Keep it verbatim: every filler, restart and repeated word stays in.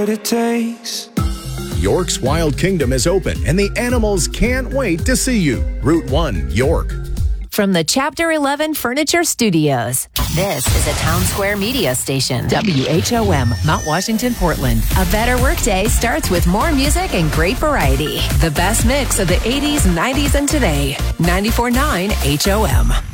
it takes. York's Wild Kingdom is open, and the animals can't wait to see you. Route one, York. From the Chapter eleven Furniture Studios, this is a Town Square media station. W H O M, Mount Washington, Portland. A better workday starts with more music and great variety. The best mix of the eighties, nineties, and today. ninety-four point nine H O M.